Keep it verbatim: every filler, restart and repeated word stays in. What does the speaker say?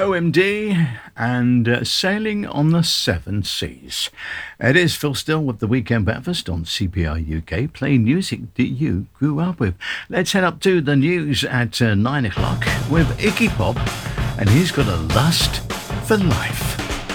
O M D and uh, Sailing on the Seven Seas. It is Phil Still with the Weekend Breakfast on C P R U K, playing music that you grew up with. Let's head up to the news at uh, nine o'clock with Iggy Pop, and he's got a lust for life.